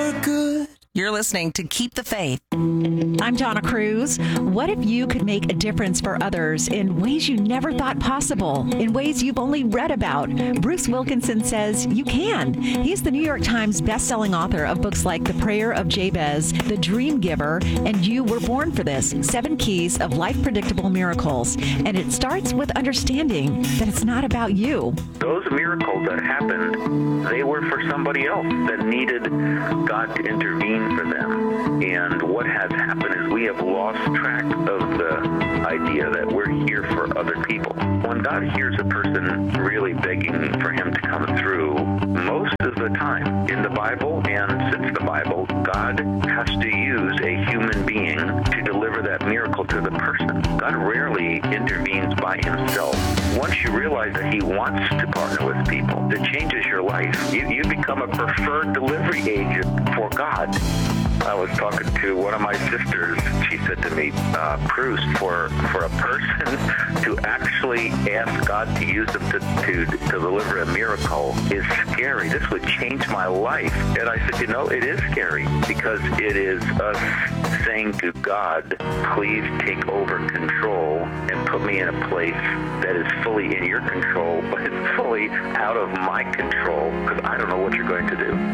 for good. You're listening to Keep the Faith. I'm Donna Cruz. What if you could make a difference for others in ways you never thought possible, in ways you've only read about? Bruce Wilkinson says you can. He's the New York Times bestselling author of books like The Prayer of Jabez, The Dream Giver, and You Were Born for This, 7 Keys of Life Predictable Miracles. And it starts with understanding that it's not about you. Those miracles that happened, they were for somebody else that needed God to intervene for them. And what has happened is we have lost track of the idea that we're here for other people. When God hears a person really begging for him to come through, most of the time in the Bible and since the Bible, God has to use a human being to deliver that miracle to the person. God rarely intervenes by himself. Once you realize that he wants to partner with people, it changes your life. You become a preferred delivery agent for God. I was talking to one of my sisters. She said to me, Bruce, for a person to actually ask God to use them to deliver a miracle is scary. This would change my life. And I said, it is scary because it is us saying to God, please take over control and put me in a place that is fully in your control, but it's fully out of my control because I don't know what you're going to do.